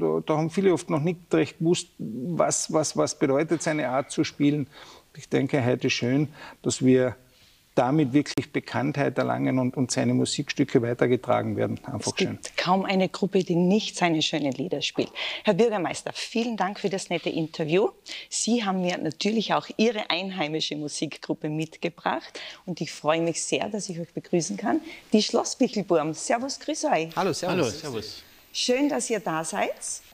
da haben viele oft noch nicht recht gewusst, was bedeutet seine Art zu spielen. Ich denke, heute ist schön, dass wir damit wirklich Bekanntheit erlangen und seine Musikstücke weitergetragen werden. Einfach es gibt schön. Kaum eine Gruppe, die nicht seine schönen Lieder spielt. Herr Bürgermeister, vielen Dank für das nette Interview. Sie haben mir natürlich auch Ihre einheimische Musikgruppe mitgebracht und ich freue mich sehr, dass ich euch begrüßen kann. Die Schlossbichelburm. Servus, grüß euch. Hallo, servus. Hallo, servus. Schön, dass ihr da seid.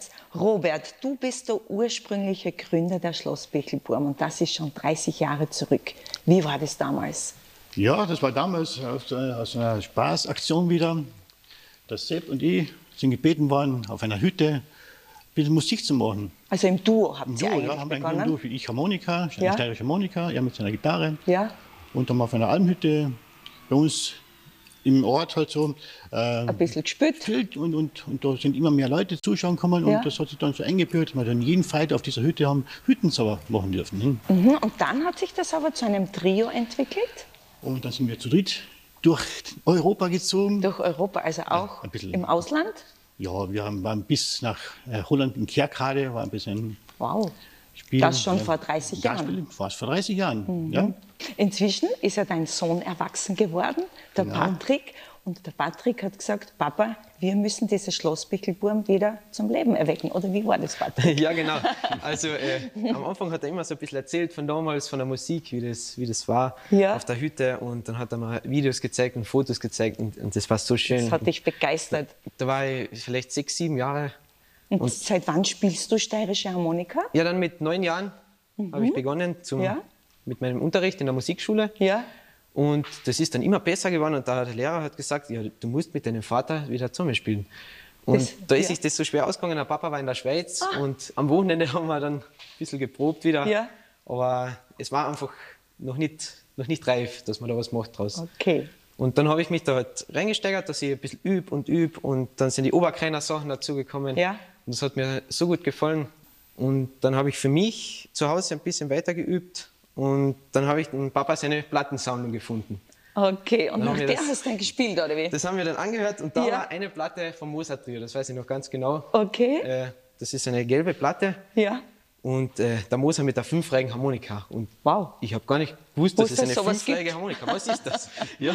Robert, du bist der ursprüngliche Gründer der Schlossbichelburm und das ist schon 30 Jahre zurück. Wie war das damals? Ja, das war damals aus einer Spaßaktion wieder. Der Sepp und ich sind gebeten worden, auf einer Hütte ein bisschen Musik zu machen. Also im Duo habt ihr eigentlich haben begonnen? Im Duo, ich Harmonika, eine steirische Harmonika, er mit seiner Gitarre. Ja. Und haben auf einer Almhütte bei uns im Ort halt so ein bisschen gespielt. Und da sind immer mehr Leute zuschauen gekommen und das hat sich dann so eingebürgt, dass wir dann jeden Freitag auf dieser Hütte haben Hüttensauber machen dürfen. Mhm. Und dann hat sich das aber zu einem Trio entwickelt? Und dann sind wir zu dritt durch Europa gezogen. Durch Europa, also auch im Ausland? Ja, wir waren bis nach Holland in Kerkrade, war ein bisschen Spielen. Das schon vor 30 Jahren? Fast vor 30 Jahren, ja. Inzwischen ist ja dein Sohn erwachsen geworden, der Patrick. Und der Patrick hat gesagt, Papa, wir müssen diese Schlossbichelburm wieder zum Leben erwecken. Oder wie war das, Patrick? Ja, genau. Also am Anfang hat er immer so ein bisschen erzählt von damals, von der Musik, wie das war auf der Hütte. Und dann hat er mir Videos gezeigt und Fotos gezeigt und das war so schön. Das hat dich begeistert. Da war ich vielleicht 6, 7 Jahre. Und seit wann spielst du steirische Harmonika? Ja, dann mit 9 Jahren habe ich begonnen mit meinem Unterricht in der Musikschule. Ja. Und das ist dann immer besser geworden und der Lehrer hat gesagt, ja, du musst mit deinem Vater wieder zusammenspielen. Und da ist sich das so schwer ausgegangen. Der Papa war in der Schweiz und am Wochenende haben wir dann ein bisschen geprobt wieder. Ja. Aber es war einfach noch nicht reif, dass man da was macht draus. Okay. Und dann habe ich mich da halt reingesteigert, dass ich ein bisschen übe und dann sind die Oberkreiner Sachen dazugekommen. Ja. Und das hat mir so gut gefallen. Und dann habe ich für mich zu Hause ein bisschen weiter geübt. Und dann habe ich den Papa seine Plattensammlung gefunden. Okay, und nach der hast du dann gespielt, oder wie? Das haben wir dann angehört und da war eine Platte vom Mozart-Trio, das weiß ich noch ganz genau. Okay. Das ist eine gelbe Platte. Ja. Und der Mozart mit der 5-reihigen Harmonika. Und ich habe gar nicht gewusst, dass es eine 5-reihige Harmonika ist. Was ist das? Ja.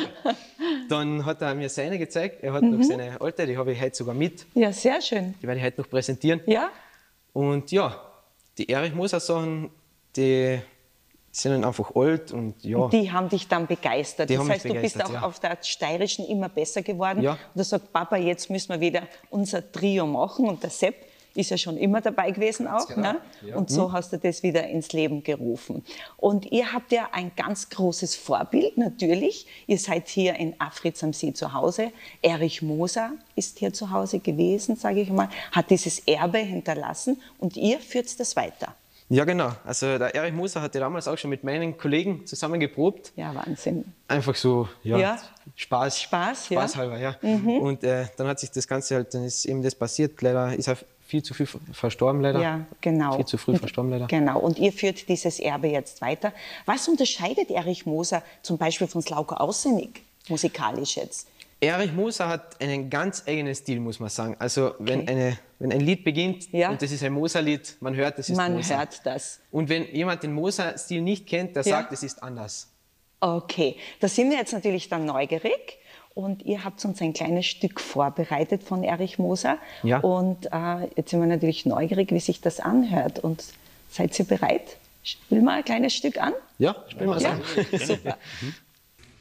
Dann hat er mir seine gezeigt. Er hat noch seine alte, die habe ich heute sogar mit. Ja, sehr schön. Die werde ich heute noch präsentieren. Ja. Und ja, die Erich Moser-Sachen, die sind dann einfach alt und ja. Und die haben dich dann begeistert. Das heißt, du bist auch ja. auf der Steirischen immer besser geworden. Ja. Und er sagt, Papa, jetzt müssen wir wieder unser Trio machen. Und der Sepp ist ja schon immer dabei gewesen auch. Genau. Ne? Ja. Und so hast du das wieder ins Leben gerufen. Und ihr habt ja ein ganz großes Vorbild, natürlich. Ihr seid hier in Afritz am See zu Hause. Erich Moser ist hier zu Hause gewesen, sage ich mal, hat dieses Erbe hinterlassen und ihr führt das weiter. Ja, genau. Also der Erich Moser hat ja damals auch schon mit meinen Kollegen zusammen geprobt. Ja, Wahnsinn. Einfach so, Spaß. Spaßhalber, ja. Und dann hat sich das Ganze halt, dann ist eben das passiert. Leider ist er viel zu früh verstorben, leider. Ja, genau. Viel zu früh verstorben, leider. Genau. Und ihr führt dieses Erbe jetzt weiter. Was unterscheidet Erich Moser zum Beispiel von Slauko Ausenig musikalisch jetzt? Erich Moser hat einen ganz eigenen Stil, muss man sagen. Also wenn ein Lied beginnt und das ist ein Moser-Lied, man hört, das ist Moser. Man hört das. Und wenn jemand den Moser-Stil nicht kennt, der sagt, es ist anders. Okay, da sind wir jetzt natürlich dann neugierig. Und ihr habt uns ein kleines Stück vorbereitet von Erich Moser. Ja. Und jetzt sind wir natürlich neugierig, wie sich das anhört. Und seid ihr bereit? Spielen wir ein kleines Stück an? Ja, spielen wir es an. Super.